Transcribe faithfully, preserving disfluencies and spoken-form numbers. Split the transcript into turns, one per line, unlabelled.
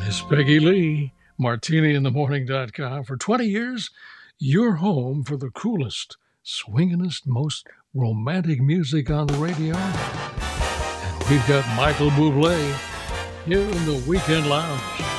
Miss Peggy Lee, martini in the morning dot com. For twenty years, your home for the coolest, swingingest, most romantic music on the radio. And we've got Michael Bublé here in the Weekend Lounge.